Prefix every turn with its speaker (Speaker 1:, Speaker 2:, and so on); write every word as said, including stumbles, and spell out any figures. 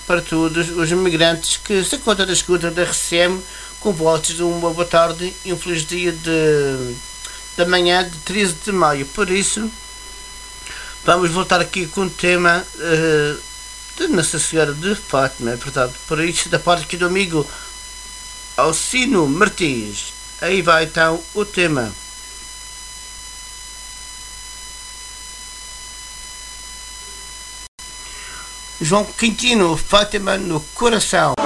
Speaker 1: para todos os imigrantes que se encontram da escuta da R C M, com votos de uma boa tarde e um feliz dia de, da manhã de treze de maio. Por isso, vamos voltar aqui com o tema uh, de Nossa Senhora de Fátima, portanto, por isso, da parte aqui do amigo Alcino Martins. Aí vai então o tema. João Quintino, Fátima no coração.